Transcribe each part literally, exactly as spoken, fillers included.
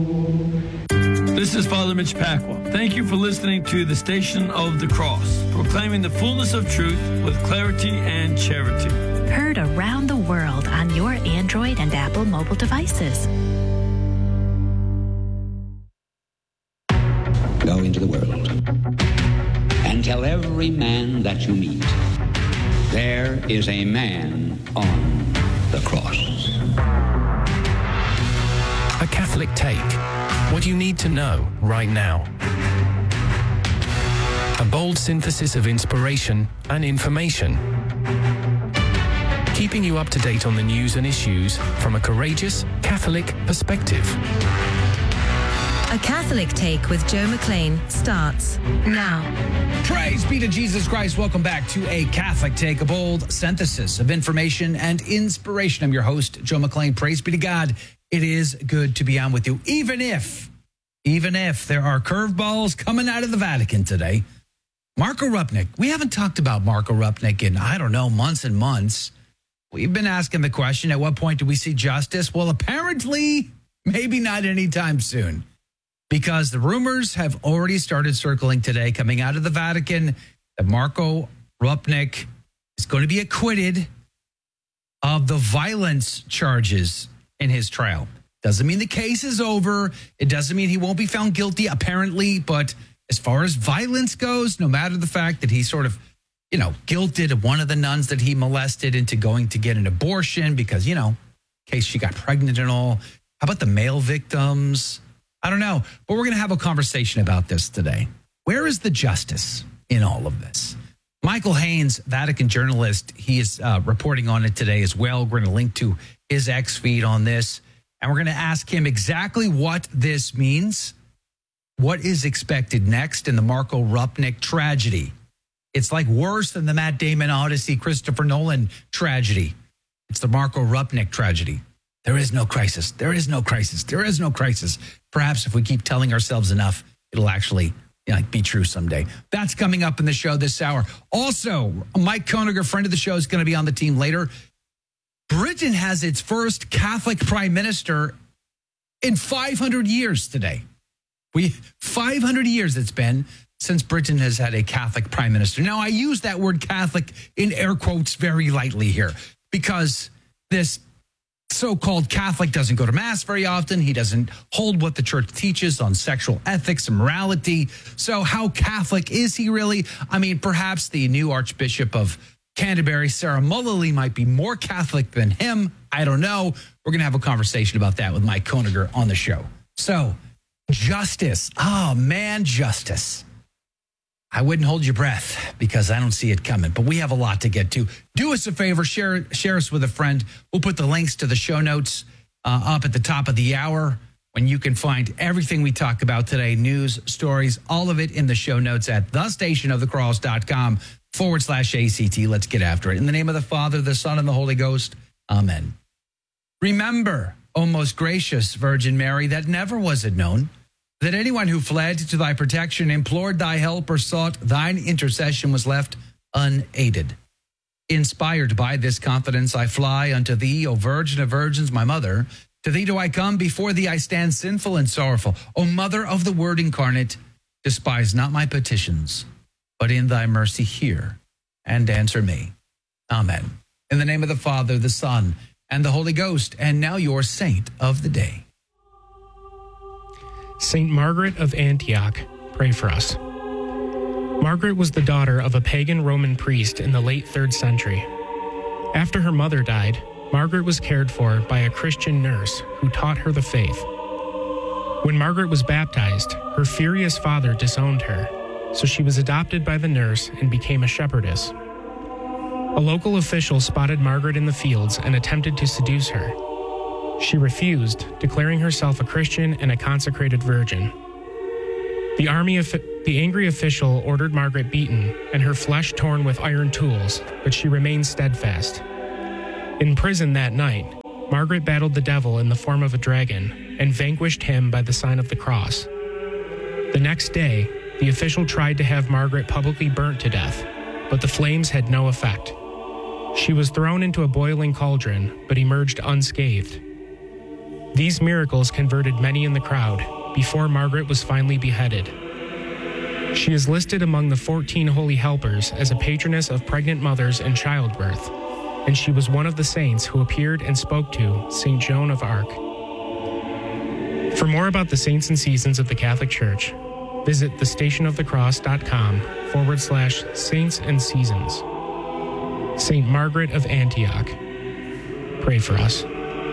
This is Father Mitch Pacwa. Thank you for listening to the Station of the Cross, proclaiming the fullness of truth with clarity and charity. Heard around the world on your Android and Apple mobile devices. Go into the world and tell every man that you meet, there is a man on the cross. A Catholic Take. What you need to know right now. A bold synthesis of inspiration and information. Keeping you up to date on the news and issues from a courageous Catholic perspective. A Catholic Take with Joe McLean starts now. Praise be to Jesus Christ. Welcome back to A Catholic Take, a bold synthesis of information and inspiration. I'm your host, Joe McLean. Praise be to God. It is good to be on with you, even if, even if there are curveballs coming out of the Vatican today. Marco Rupnik. We haven't talked about Marco Rupnik in, I don't know, months and months. We've been asking the question, at what point do we see justice? Well, apparently, maybe not anytime soon, because the rumors have already started circling today, coming out of the Vatican, that Marco Rupnik is going to be acquitted of the violence charges in his trial. Doesn't mean the case is over. It doesn't mean he won't be found guilty, apparently. But as far as violence goes, no matter the fact that he sort of, you know, guilted one of the nuns that he molested into going to get an abortion because, you know, in case she got pregnant and all. How about the male victims? I don't know. But we're going to have a conversation about this today. Where is the justice in all of this? Michael Haynes, Vatican journalist, he is uh, reporting on it today as well. We're going to link to his X feed on this, and we're going to ask him exactly what this means, what is expected next in the Marco Rupnik tragedy. It's like worse than the Matt Damon Odyssey, Christopher Nolan tragedy. It's the Marco Rupnik tragedy. There is no crisis. There is no crisis. There is no crisis. Perhaps if we keep telling ourselves enough, it'll actually you know, be true someday. That's coming up in the show this hour. Also, Mike Koeniger, friend of the show, is going to be on the team later. Britain has its first Catholic prime minister in five hundred years today. We five hundred years it's been since Britain has had a Catholic prime minister. Now, I use that word Catholic in air quotes very lightly here because this so-called Catholic doesn't go to Mass very often. He doesn't hold what the church teaches on sexual ethics and morality. So how Catholic is he really? I mean, perhaps the new Archbishop of Canterbury, Sarah Mullally, might be more Catholic than him. I don't know. We're going to have a conversation about that with Mike Koeniger on the show. So, justice. Oh, man, justice. I wouldn't hold your breath because I don't see it coming, but we have a lot to get to. Do us a favor, share, share us with a friend. We'll put the links to the show notes uh, up at the top of the hour when you can find everything we talk about today, news, stories, all of it in the show notes at thestationofthecross.com forward slash ACT. Let's get after it. In the name of the Father, the Son, and the Holy Ghost. Amen. Remember, O most gracious Virgin Mary, that never was it known that anyone who fled to thy protection, implored thy help, or sought thine intercession was left unaided. Inspired by this confidence, I fly unto thee, O Virgin of Virgins, my mother. To thee do I come, before thee I stand sinful and sorrowful. O Mother of the Word incarnate, despise not my petitions, but in thy mercy hear and answer me. Amen. In the name of the Father, the Son, and the Holy Ghost, and now your saint of the day. Saint Margaret of Antioch, pray for us. Margaret was the daughter of a pagan Roman priest in the late third century. After her mother died, Margaret was cared for by a Christian nurse who taught her the faith. When Margaret was baptized, her furious father disowned her, so she was adopted by the nurse and became a shepherdess. A local official spotted Margaret in the fields and attempted to seduce her. She refused, declaring herself a Christian and a consecrated virgin. The army of the angry official ordered Margaret beaten and her flesh torn with iron tools, but she remained steadfast. In prison that night, Margaret battled the devil in the form of a dragon and vanquished him by the sign of the cross. The next day, the official tried to have Margaret publicly burnt to death, but the flames had no effect. She was thrown into a boiling cauldron, but emerged unscathed. These miracles converted many in the crowd before Margaret was finally beheaded. She is listed among the fourteen Holy Helpers as a patroness of pregnant mothers and childbirth, and she was one of the saints who appeared and spoke to Saint Joan of Arc. For more about the saints and seasons of the Catholic Church, visit thestationofthecross.com forward slash saints and seasons. Saint Margaret of Antioch, pray for us.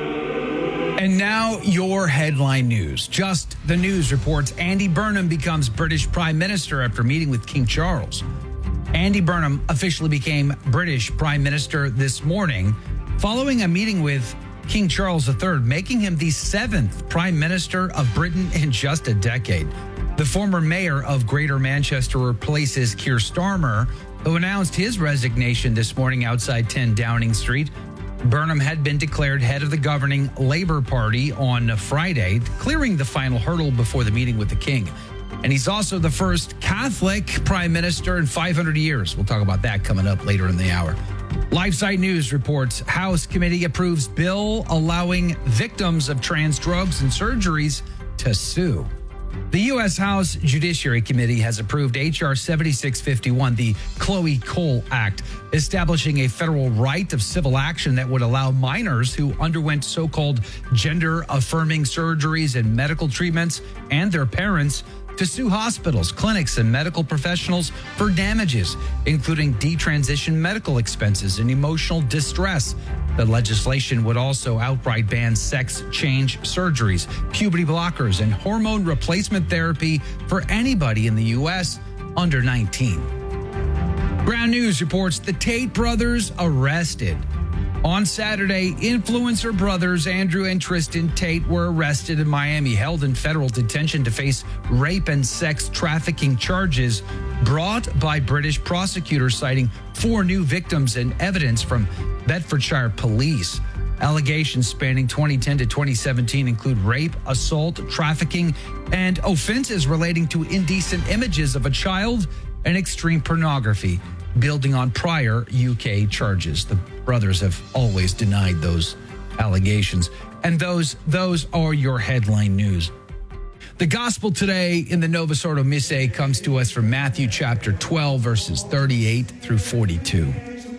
And now your headline news. Just the News reports Andy Burnham becomes British Prime Minister after meeting with King Charles. Andy Burnham officially became British Prime Minister this morning following a meeting with King Charles the Third, making him the seventh Prime Minister of Britain in just a decade. The former mayor of Greater Manchester replaces Keir Starmer, who announced his resignation this morning outside ten Downing Street. Burnham had been declared head of the governing Labour Party on Friday, clearing the final hurdle before the meeting with the king. And he's also the first Catholic prime minister in five hundred years. We'll talk about that coming up later in the hour. LifeSite News reports House Committee approves bill allowing victims of trans drugs and surgeries to sue. The U S House Judiciary Committee has approved H R seventy-six fifty-one, the Chloe Cole Act, establishing a federal right of civil action that would allow minors who underwent so-called gender-affirming surgeries and medical treatments and their parents to sue hospitals, clinics, and medical professionals for damages, including detransition medical expenses and emotional distress. The legislation would also outright ban sex change surgeries, puberty blockers, and hormone replacement therapy for anybody in the U S under nineteen. Ground News reports the Tate brothers arrested. On Saturday, influencer brothers Andrew and Tristan Tate were arrested in Miami, held in federal detention to face rape and sex trafficking charges brought by British prosecutors, citing four new victims and evidence from Bedfordshire police. Allegations spanning twenty ten to twenty seventeen include rape, assault, trafficking, and offenses relating to indecent images of a child and extreme pornography, building on prior U K charges. The brothers have always denied those allegations. And those, those are your headline news. The gospel today in the Novus Ordo Missae comes to us from Matthew chapter twelve, verses thirty-eight through forty-two.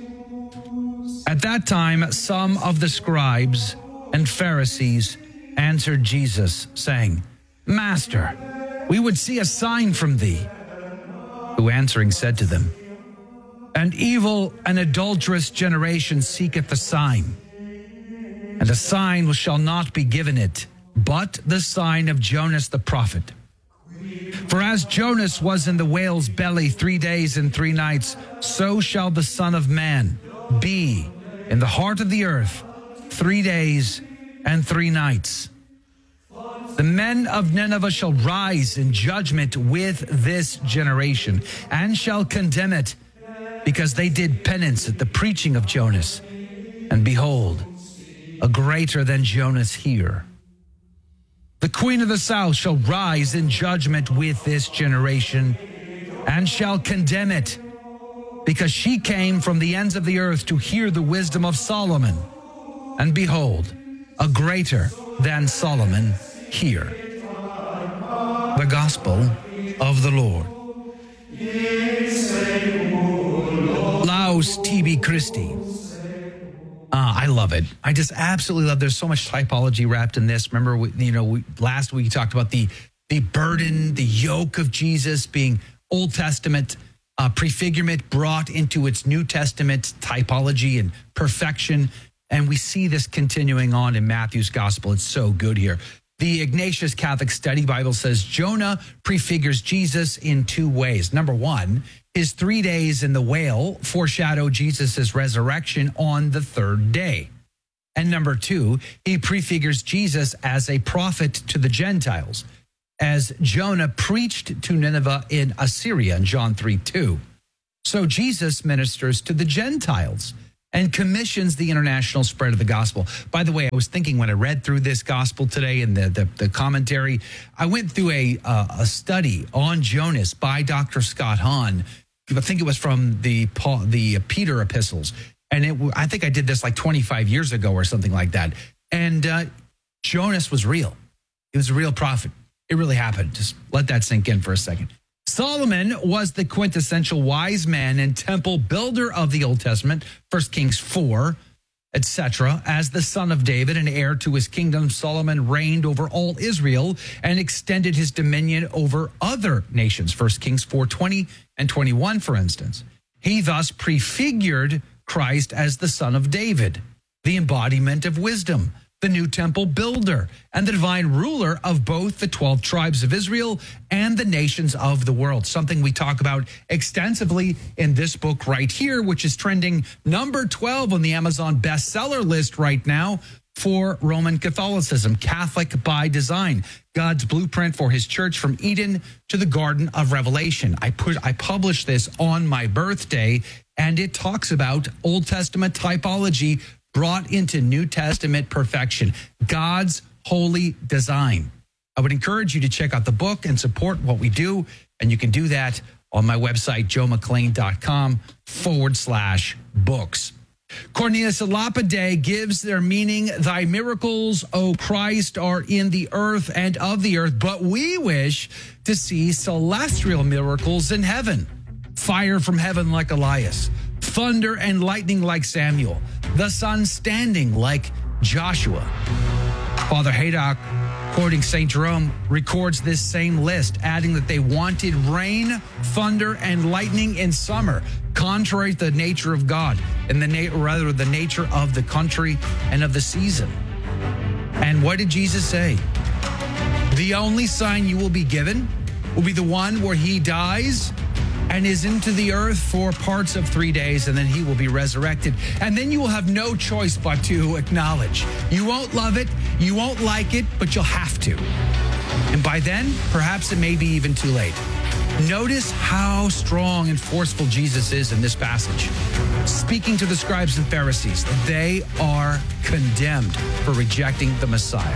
At that time, some of the scribes and Pharisees answered Jesus, saying, Master, we would see a sign from thee. Who answering said to them, An evil and adulterous generation seeketh a sign, and a sign shall not be given it, but the sign of Jonas the prophet. For as Jonas was in the whale's belly three days and three nights, so shall the Son of Man be in the heart of the earth three days and three nights. The men of Nineveh shall rise in judgment with this generation, and shall condemn it, because they did penance at the preaching of Jonas. And behold, a greater than Jonas here. The queen of the south shall rise in judgment with this generation, and shall condemn it, because she came from the ends of the earth to hear the wisdom of Solomon. And behold, a greater than Solomon here. The Gospel of the Lord. Laus tibi Christi. Uh, I love it. I just absolutely love. There's so much typology wrapped in this. Remember, we, you know, we, last week we talked about the the burden, the yoke of Jesus being Old Testament uh, prefigurement brought into its New Testament typology and perfection. And we see this continuing on in Matthew's gospel. It's so good here. The Ignatius Catholic Study Bible says Jonah prefigures Jesus in two ways. Number one, his three days in the whale foreshadow Jesus' resurrection on the third day. And number two, he prefigures Jesus as a prophet to the Gentiles, as Jonah preached to Nineveh in Assyria in John three two. So Jesus ministers to the Gentiles and commissions the international spread of the gospel. By the way, I was thinking when I read through this gospel today and the, the, the commentary, I went through a, uh, a study on Jonas by Doctor Scott Hahn. I think it was from the Paul, the Peter epistles. And it, I think I did this like twenty-five years ago or something like that. And uh, Jonas was real. He was a real prophet. It really happened. Just let that sink in for a second. Solomon was the quintessential wise man and temple builder of the Old Testament, First Kings four, et cetera. As the son of David and heir to his kingdom, Solomon reigned over all Israel and extended his dominion over other nations, First Kings four twenty and twenty-one, for instance. He thus prefigured Christ as the son of David, the embodiment of wisdom, the new temple builder, and the divine ruler of both the twelve tribes of Israel and the nations of the world, something we talk about extensively in this book right here, which is trending number twelve on the Amazon bestseller list right now for Roman Catholicism, Catholic by Design, God's blueprint for his church from Eden to the Garden of Revelation. I put I published this on my birthday, and it talks about Old Testament typology brought into New Testament perfection, God's holy design. I would encourage you to check out the book and support what we do, and you can do that on my website, joe mcclain dot com forward slash books. Cornelius a Lapide gives their meaning, thy miracles, O Christ, are in the earth and of the earth, but we wish to see celestial miracles in heaven. Fire from heaven like Elias, thunder and lightning like Samuel, the sun standing like Joshua. Father Haydock, quoting Saint Jerome, records this same list, adding that they wanted rain, thunder, and lightning in summer, contrary to the nature of God, and the na- rather the nature of the country and of the season. And what did Jesus say? The only sign you will be given will be the one where he dies and is into the earth for parts of three days, and then he will be resurrected. And then you will have no choice but to acknowledge. You won't love it, you won't like it, but you'll have to. And by then, perhaps it may be even too late. Notice how strong and forceful Jesus is in this passage. Speaking to the scribes and Pharisees, they are condemned for rejecting the Messiah.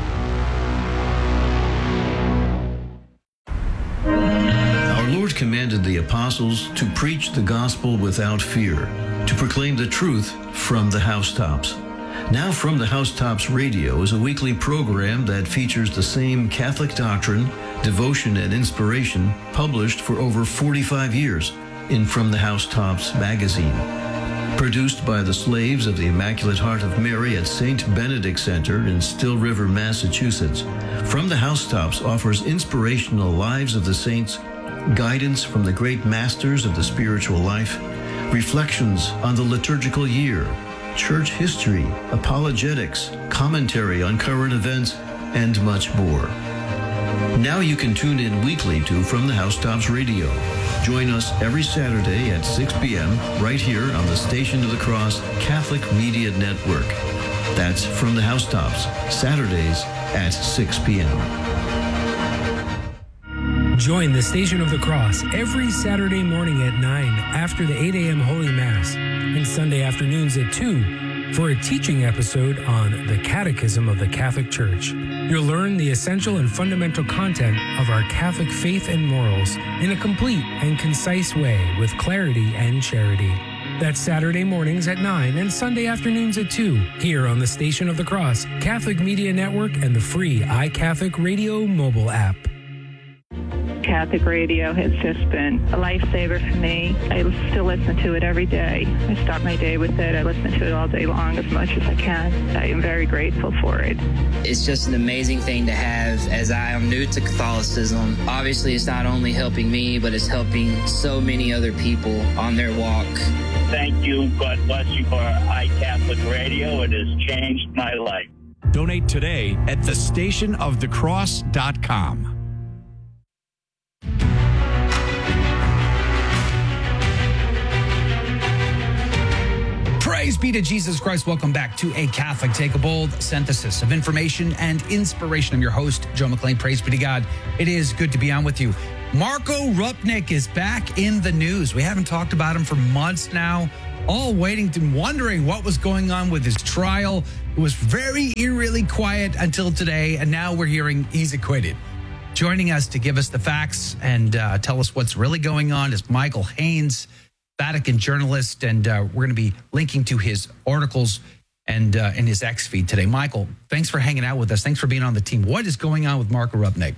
Our Lord commanded the apostles to preach the gospel without fear, to proclaim the truth from the housetops. Now From the Housetops Radio is a weekly program that features the same Catholic doctrine, devotion, and inspiration published for over forty-five years in From the Housetops magazine. Produced by the slaves of the Immaculate Heart of Mary at Saint Benedict Center in Still River, Massachusetts, From the Housetops offers inspirational lives of the saints, guidance from the great masters of the spiritual life, reflections on the liturgical year, church history, apologetics, commentary on current events, and much more. Now you can tune in weekly to From the Housetops Radio. Join us every Saturday at six p.m. right here on the Station of the Cross Catholic Media Network. That's From the Housetops, Saturdays at six p.m. Join the Station of the Cross every Saturday morning at nine after the eight a.m. Holy Mass and Sunday afternoons at two for a teaching episode on the Catechism of the Catholic Church. You'll learn the essential and fundamental content of our Catholic faith and morals in a complete and concise way with clarity and charity. That's Saturday mornings at nine and Sunday afternoons at two here on the Station of the Cross Catholic Media Network and the free iCatholic Radio mobile app. Catholic radio has just been a lifesaver for me. I still listen to it every day. I start my day with it. I listen to it all day long as much as I can. I am very grateful for it. It's just an amazing thing to have as I am new to Catholicism. Obviously, it's not only helping me, but it's helping so many other people on their walk. Thank you. God bless you for iCatholic Radio. It has changed my life. Donate today at the station of the cross dot com. Praise be to Jesus Christ. Welcome back to A Catholic Take, a bold synthesis of information and inspiration. I'm your host, Joe McClain. Praise be to God. It is good to be on with you. Marco Rupnik is back in the news. We haven't talked about him for months now, all waiting and wondering what was going on with his trial. It was very eerily quiet until today, and now we're hearing he's acquitted. Joining us to give us the facts and uh, tell us what's really going on is Michael Haynes, Vatican journalist, and uh, we're going to be linking to his articles and uh, in his X feed today. Michael, thanks for hanging out with us. Thanks for being on the team. What is going on with Marco Rupnik?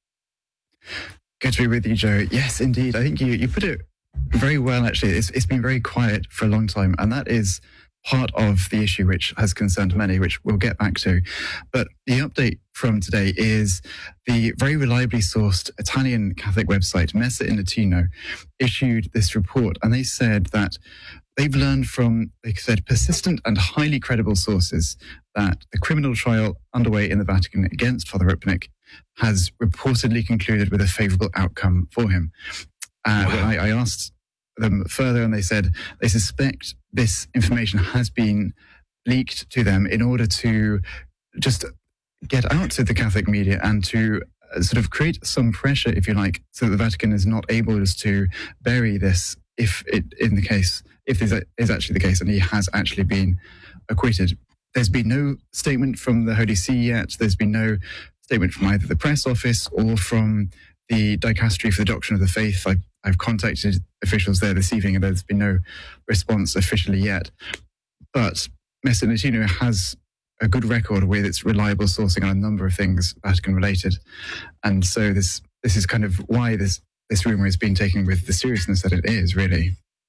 Good to be with you, Joe. Yes, indeed. I think you, you put it very well, actually. It's, it's been very quiet for a long time, and that is part of the issue which has concerned many, which we'll get back to. But the update from today is the very reliably sourced Italian Catholic website, Messa in Latino, issued this report, and they said that they've learned from, they said, persistent and highly credible sources that the criminal trial underway in the Vatican against Father Rupnik has reportedly concluded with a favorable outcome for him. Uh, wow. I, I asked them further, and they said they suspect this information has been leaked to them in order to just get out to the Catholic media and to sort of create some pressure, if you like, so that the Vatican is not able to bury this if it, in the case, if this is actually the case and he has actually been acquitted. There's been no statement from the Holy See yet. There's been no statement from either the press office or from the Dicastery for the Doctrine of the Faith. I, I've contacted officials there this evening, and there's been no response officially yet. But Messa in Latino has a good record with its reliable sourcing on a number of things Vatican-related. And so this this is kind of why this, this rumor is being taken with the seriousness that it is, really.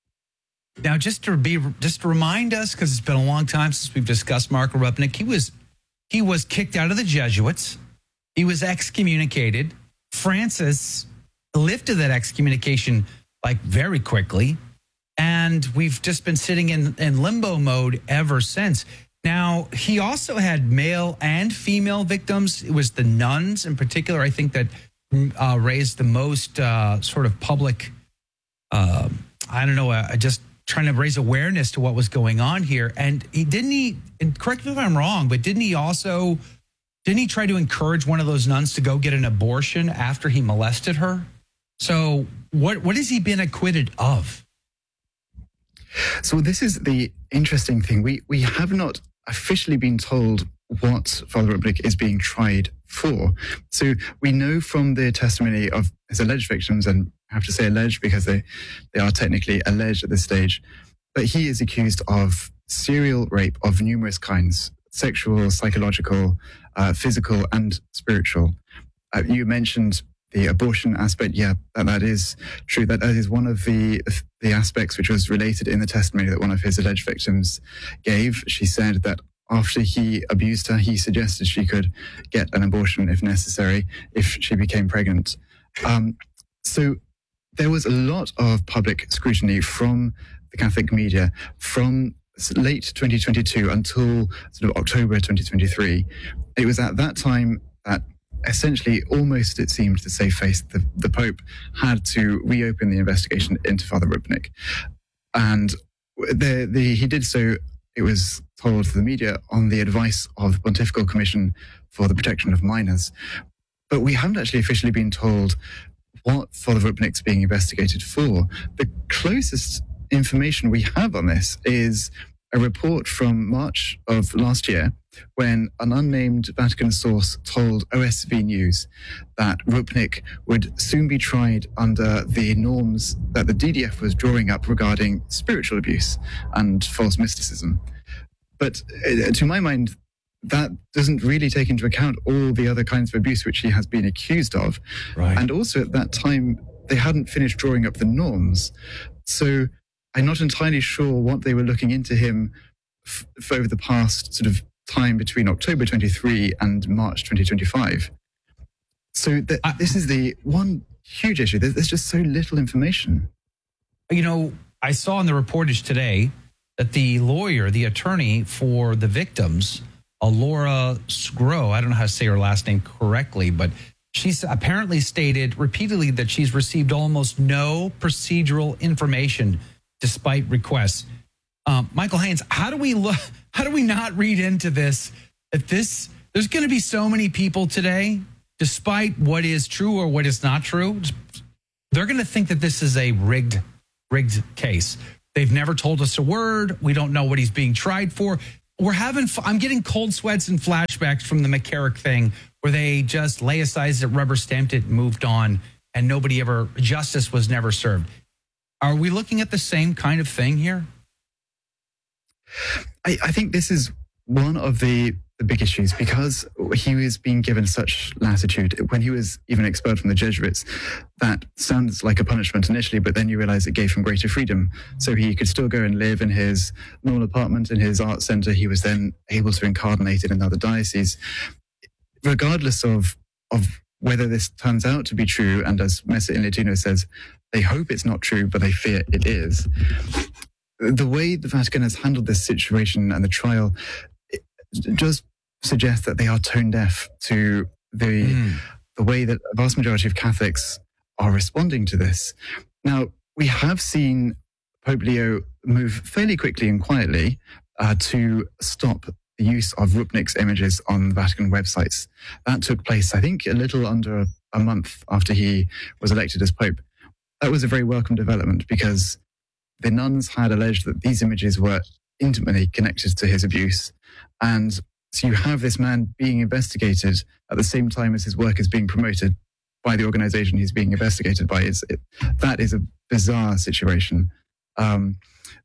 Now, just to be, just to remind us, because it's been a long time since we've discussed Marco Rupnik, he was, he was kicked out of the Jesuits. He was excommunicated. Francis lifted that excommunication like very quickly, and we've just been sitting in, in limbo mode ever since. Now, he also had male and female victims. It was the nuns in particular, I think, that uh, raised the most uh, sort of public, uh, I don't know, uh, just trying to raise awareness to what was going on here. And he didn't he, and correct me if I'm wrong, but didn't he also, didn't he try to encourage one of those nuns to go get an abortion after he molested her? So what what has he been acquitted of? So this is the interesting thing. We we have not officially been told what Father Rupnik is being tried for. So we know from the testimony of his alleged victims, and I have to say alleged because they, they are technically alleged at this stage, but he is accused of serial rape of numerous kinds: sexual, psychological, uh, physical, and spiritual. Uh, you mentioned the abortion aspect. Yeah, that, that is true. That, that is one of the the aspects which was related in the testimony that one of his alleged victims gave. She said that after he abused her, he suggested she could get an abortion if necessary, if she became pregnant. Um, so there was a lot of public scrutiny from the Catholic media from late twenty twenty-two until sort of October twenty twenty-three. It was at that time that essentially, almost it seemed to save face, the, the Pope had to reopen the investigation into Father Rupnik. And the, the, he did so, it was told to the media, on the advice of the Pontifical Commission for the Protection of Minors. But we haven't actually officially been told what Father Rupnik's being investigated for. The closest information we have on this is a report from March of last year, when an unnamed Vatican source told O S V News that Rupnik would soon be tried under the norms that the D D F was drawing up regarding spiritual abuse and false mysticism. But uh, to my mind, that doesn't really take into account all the other kinds of abuse which he has been accused of. Right. And also at that time, they hadn't finished drawing up the norms. So I'm not entirely sure what they were looking into him f- for over the past sort of time between October twenty-three and March twenty twenty-five. So th- I, this is the one huge issue. There's, there's just so little information. You know, I saw in the reportage today that the lawyer, the attorney for the victims, Laura Sgro, I don't know how to say her last name correctly, but she's apparently stated repeatedly that she's received almost no procedural information despite requests. Um, Michael Haynes, how do we look? How do we not read into this? That this there's going to be so many people today, despite what is true or what is not true, they're going to think that this is a rigged, rigged case. They've never told us a word. We don't know what he's being tried for. We're having. I'm getting cold sweats and flashbacks from the McCarrick thing, where they just laicized it, rubber stamped it, moved on, and nobody ever justice was never served. Are we looking at the same kind of thing here? I, I think this is one of the, the big issues, because he was being given such latitude when he was even expelled from the Jesuits, that sounds like a punishment initially, but then you realize it gave him greater freedom. So he could still go and live in his normal apartment in his art center. He was then able to incarnate in another diocese. Regardless of, of whether this turns out to be true, and as Messer in Latino says, they hope it's not true, but they fear it is. The way the Vatican has handled this situation and the trial just suggests that they are tone deaf to the mm. the way that a vast majority of Catholics are responding to this. Now, we have seen Pope Leo move fairly quickly and quietly uh, to stop the use of Rupnik's images on the Vatican websites. That took place, I think, a little under a month after he was elected as Pope. That was a very welcome development, because the nuns had alleged that these images were intimately connected to his abuse. And so you have this man being investigated at the same time as his work is being promoted by the organization he's being investigated by. It's, it, that is a bizarre situation. Um,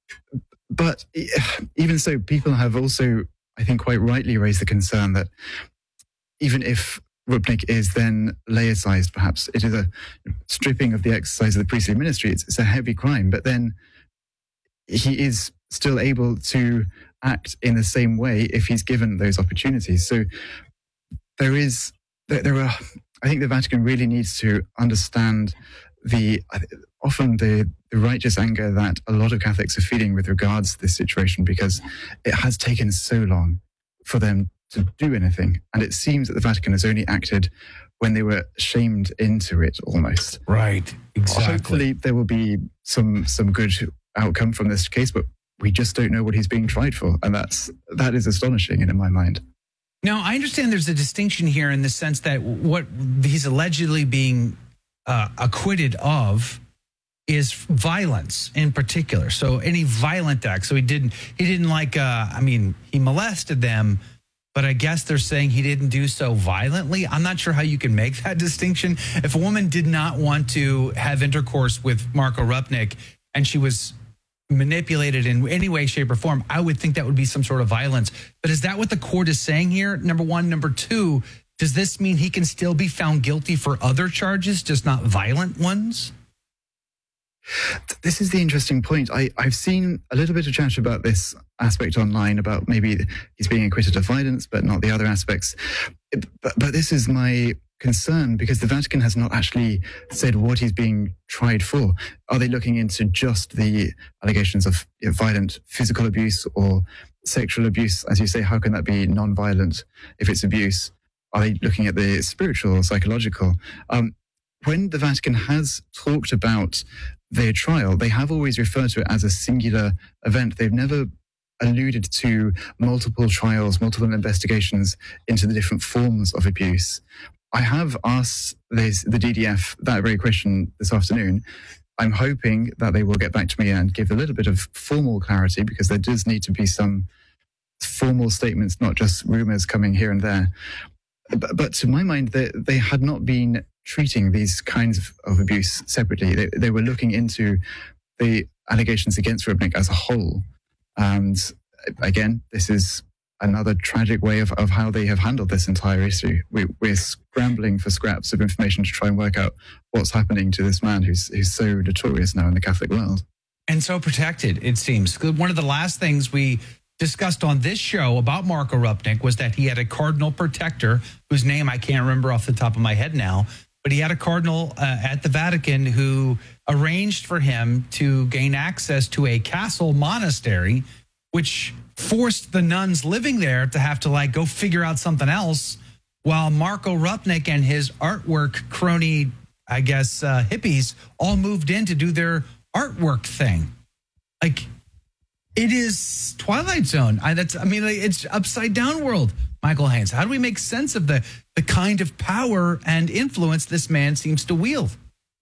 but even so, people have also, I think, quite rightly raised the concern that even if Rupnik is then laicized, perhaps it is a stripping of the exercise of the priestly ministry. It's, it's a heavy crime, but then he is still able to act in the same way if he's given those opportunities. So there is, there, there are, I think the Vatican really needs to understand the, often the, the righteous anger that a lot of Catholics are feeling with regards to this situation, because it has taken so long for them to do anything. And it seems that the Vatican has only acted when they were shamed into it almost. Right, exactly. Hopefully there will be some some good outcome from this case, but we just don't know what he's being tried for. And that's that is astonishing in my mind. Now, I understand there's a distinction here in the sense that what he's allegedly being uh, acquitted of is violence in particular. So any violent act. So he didn't, he didn't like, uh, I mean, he molested them, but I guess they're saying he didn't do so violently. I'm not sure how you can make that distinction. If a woman did not want to have intercourse with Marko Rupnik and she was manipulated in any way, shape, or form, I would think that would be some sort of violence. But is that what the court is saying here? Number one. Number two, does this mean he can still be found guilty for other charges, just not violent ones? This is the interesting point. I, I've seen a little bit of chat about this aspect online, about maybe he's being acquitted of violence, but not the other aspects. But, but this is my concern, because the Vatican has not actually said what he's being tried for. Are they looking into just the allegations of you know, violent physical abuse or sexual abuse? As you say, how can that be non-violent if it's abuse? Are they looking at the spiritual or psychological? Um, when the Vatican has talked about their trial, they have always referred to it as a singular event. They've never alluded to multiple trials, multiple investigations into the different forms of abuse. I have asked this, the D D F that very question this afternoon. I'm hoping that they will get back to me and give a little bit of formal clarity, because there does need to be some formal statements, not just rumors coming here and there. But, but to my mind, they, they had not been treating these kinds of, of abuse separately. They, they were looking into the allegations against Rupnik as a whole. And again, this is another tragic way of, of how they have handled this entire issue. We, we're scrambling for scraps of information to try and work out what's happening to this man who's, who's so notorious now in the Catholic world. And so protected, it seems. One of the last things we discussed on this show about Marko Rupnik was that he had a cardinal protector, whose name I can't remember off the top of my head now, but he had a cardinal uh, at the Vatican who arranged for him to gain access to a castle monastery, which forced the nuns living there to have to like go figure out something else, while Marko Rupnik and his artwork crony, I guess, uh, hippies all moved in to do their artwork thing. Like, it is Twilight Zone. I, that's, I mean, it's upside down world, Michael Haynes. How do we make sense of the, the kind of power and influence this man seems to wield?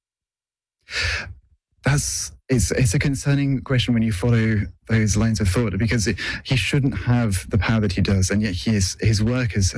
That's it's it's a concerning question when you follow those lines of thought, because it, he shouldn't have the power that he does, and yet he is, his work has